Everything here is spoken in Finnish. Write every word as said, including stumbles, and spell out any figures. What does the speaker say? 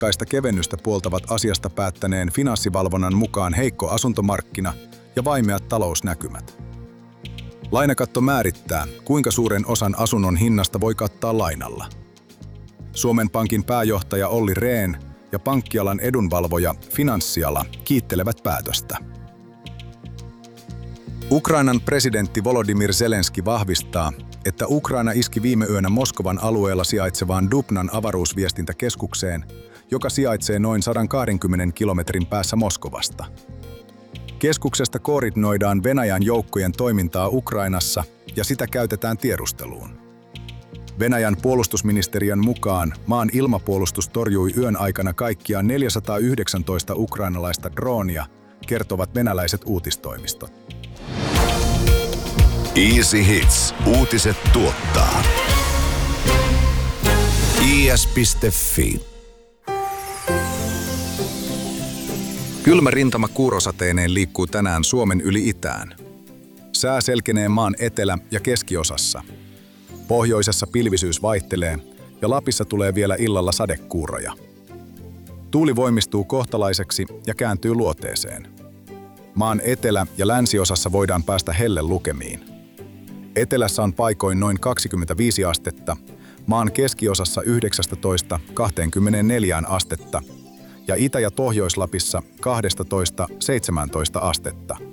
Väliaikaista kevennystä puoltavat asiasta päättäneen Finanssivalvonnan mukaan heikko asuntomarkkina ja vaimeat talousnäkymät. Lainakatto määrittää, kuinka suuren osan asunnon hinnasta voi kattaa lainalla. Suomen Pankin pääjohtaja Olli Rehn ja pankkialan edunvalvoja Finanssiala kiittelevät päätöstä. Ukrainan presidentti Volodymyr Zelenski vahvistaa, että Ukraina iski viime yönä Moskovan alueella sijaitsevaan Dubnan avaruusviestintäkeskukseen, joka sijaitsee noin sata kaksikymmentä kilometrin päässä Moskovasta. Keskuksesta koordinoidaan Venäjän joukkojen toimintaa Ukrainassa ja sitä käytetään tiedusteluun. Venäjän puolustusministeriön mukaan maan ilmapuolustus torjui yön aikana kaikkiaan neljäsataayhdeksäntoista ukrainalaista droonia, kertovat venäläiset uutistoimistot. Easy Hits. Uutiset tuottaa. i s piste f i. Kylmä rintama kuurosateineen liikkuu tänään Suomen yli itään. Sää selkenee maan etelä- ja keskiosassa. Pohjoisessa pilvisyys vaihtelee ja Lapissa tulee vielä illalla sadekuuroja. Tuuli voimistuu kohtalaiseksi ja kääntyy luoteeseen. Maan etelä- ja länsiosassa voidaan päästä hellelukemiin. Etelässä on paikoin noin kaksikymmentäviisi astetta, maan keskiosassa yhdeksäntoista kaksikymmentäneljä astetta ja Itä- ja Pohjois-Lapissa kaksitoista seitsemäntoista astetta.